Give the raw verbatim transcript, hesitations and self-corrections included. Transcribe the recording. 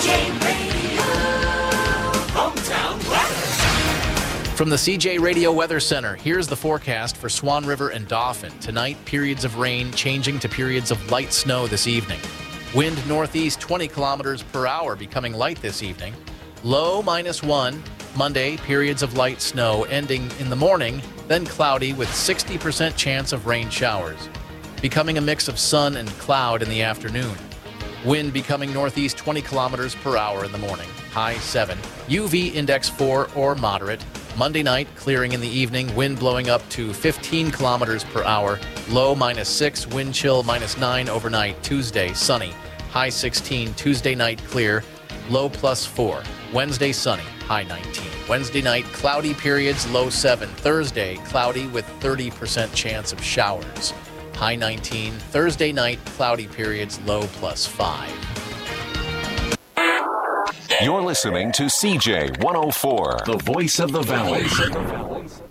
J Radio, hometown weather. From the C J Radio Weather Center, here's the forecast for Swan River and Dauphin. Tonight, periods of rain changing to periods of light snow this evening. Wind northeast twenty kilometers per hour, becoming light this evening. Low minus one. Monday, periods of light snow ending in the morning, then cloudy with sixty percent chance of rain showers. Becoming a mix of sun and cloud in the afternoon. Wind becoming northeast twenty kilometers per hour in the morning, high seven. U V index four or moderate. Monday night, clearing in the evening, wind blowing up to fifteen kilometers per hour, low minus six, wind chill minus nine overnight. Tuesday, sunny, high sixteen. Tuesday night, clear, low plus four. Wednesday, sunny, high nineteen. Wednesday night, cloudy periods, low seven. Thursday, cloudy with thirty percent chance of showers, high nineteen. Thursday night, cloudy periods, low plus five. You're listening to C J one oh four, the voice of the Valley.